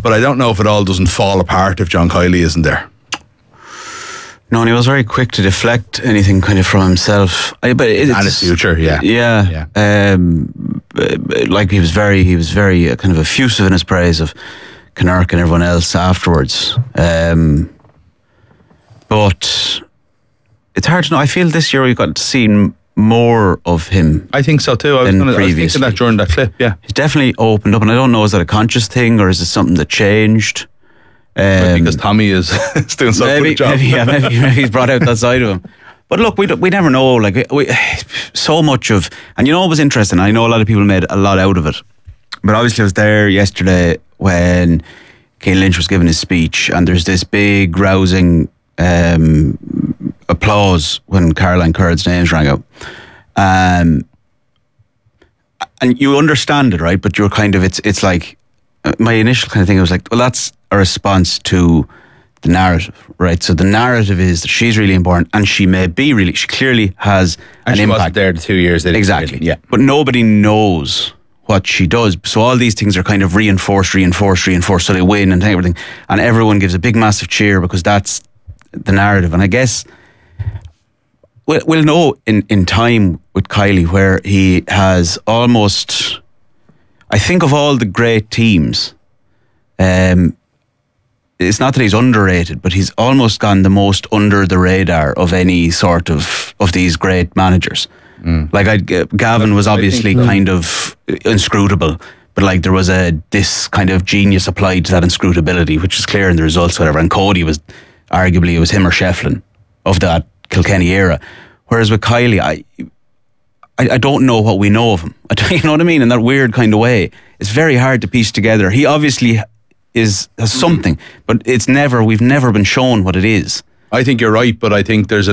but I don't know if it all doesn't fall apart if John Kiely isn't there. No, and he was very quick to deflect anything kind of from himself. And his future, yeah. Like he was very kind of effusive in his praise of Kinnerk and everyone else afterwards. But it's hard to know. I feel this year we've got to see more of him. I think so too. I was thinking that during that clip. Yeah, he's definitely opened up, and I don't know, is that a conscious thing or is it something that changed? Because Tommy is doing so good a job. Maybe he's brought out that side of him. But look, we never know. Like we so much of, and you know, it was interesting. I know a lot of people made a lot out of it, but obviously I was there yesterday when Cian Lynch was giving his speech, and there's this big rousing applause when Caroline Currid's names rang out. And you understand it, right? But you're kind of, it's like, my initial kind of thing was like, well, that's a response to the narrative, right? So the narrative is that she's really important, and she clearly has an impact. And she wasn't there the 2 years. Exactly. Yeah. But nobody knows what she does. So all these things are kind of reinforced, so they win and everything. And everyone gives a big, massive cheer because that's the narrative. And I guess we'll know in time with Kiely where he has almost, I think of all the great teams, it's not that he's underrated, but he's almost gone the most under the radar of any sort of these great managers. Like Gavin was obviously kind of inscrutable, but like there was this kind of genius applied to that inscrutability, which is clear in the results, whatever. And Cody was arguably, it was him or Shefflin of that Kilkenny era. Whereas with Kiely, I don't know what we know of him. You know what I mean? In that weird kind of way, it's very hard to piece together. He obviously has something, but we've never been shown what it is. I think you're right, but I think there's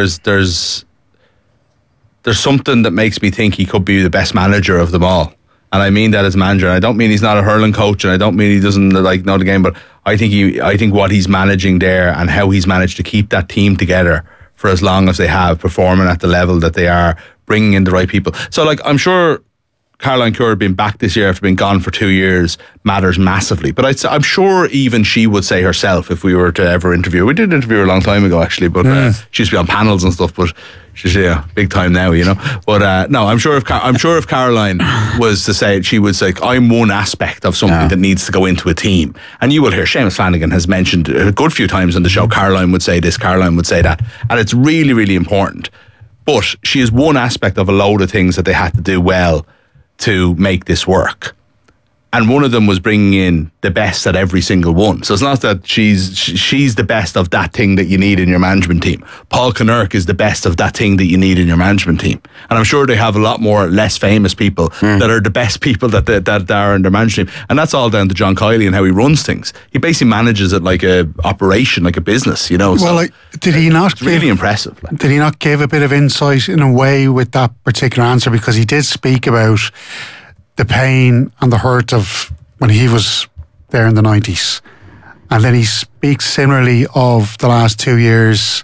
something that makes me think he could be the best manager of them all. And I mean that as manager. I don't mean he's not a hurling coach, and I don't mean he doesn't know the game, but I think what he's managing there and how he's managed to keep that team together for as long as they have, performing at the level that they are, bringing in the right people. So like, I'm sure Caroline Currid being back this year after being gone for 2 years matters massively. But I'm sure even she would say herself, if we were to ever interview her. We did interview her a long time ago, actually, but she used to be on panels and stuff, but she's big time now, you know. But no, I'm sure if Caroline was to say it, she would say, I'm one aspect of something that needs to go into a team. And you will hear Seamus Flanagan has mentioned a good few times on the show, Caroline would say this, Caroline would say that. And it's really, really important. But she is one aspect of a load of things that they had to do well to make this work. And one of them was bringing in the best at every single one. So it's not that she's the best of that thing that you need in your management team. Paul Kinnerk is the best of that thing that you need in your management team. And I'm sure they have a lot more less famous people that are the best people that are in their management team. And that's all down to John Kiely and how he runs things. He basically manages it like a operation, like a business, you know. Well, did he not? It's really impressive. Did he not give a bit of insight in a way with that particular answer? Because he did speak about the pain and the hurt of when he was there in the 90s. And then he speaks similarly of the last 2 years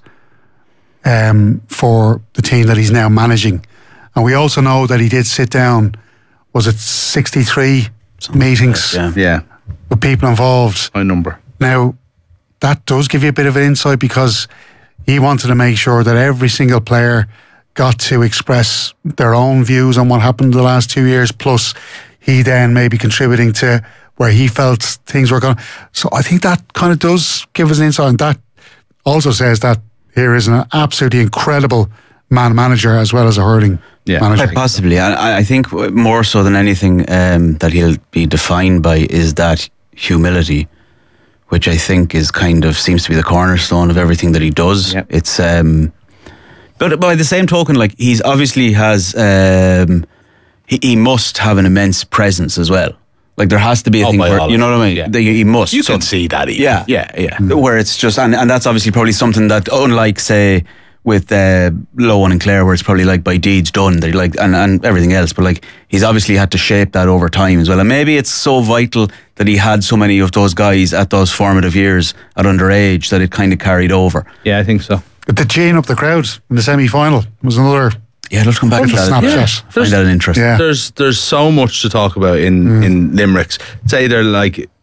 for the team that he's now managing. And we also know that he did sit down, was it 63 meetings with people involved? High number. Now, that does give you a bit of an insight because he wanted to make sure that every single player got to express their own views on what happened the last 2 years, plus he then maybe contributing to where he felt things were going. So I think that kind of does give us an insight, and that also says that here is an absolutely incredible manager as well as a hurling manager. Quite possibly. I think more so than anything that he'll be defined by is that humility, which I think is kind of seems to be the cornerstone of everything that he does. Yep. It's but by the same token, like he's obviously has he must have an immense presence as well. Like there has to be a thing where, you know what I mean? Yeah. He must. You can see that even. Yeah. Where it's just, and that's obviously probably something that, unlike say with Lohan and Clare, where it's probably like by deeds done, they like and everything else, but like he's obviously had to shape that over time as well. And maybe it's so vital that he had so many of those guys at those formative years at underage that it kind of carried over. Yeah, I think so. The chain up the crowd in the semi-final was another. Yeah, let's come back to that. Snapshot. Find that an interest. Yeah. There's so much to talk about in limericks. Say they're like